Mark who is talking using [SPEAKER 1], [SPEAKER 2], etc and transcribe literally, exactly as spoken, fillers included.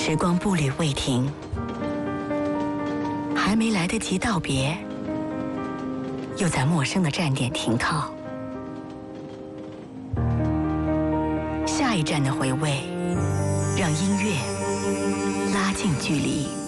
[SPEAKER 1] 时光步履未停，还没来得及道别，又在陌生的站点停靠。下一站的回味，让音乐拉近距离。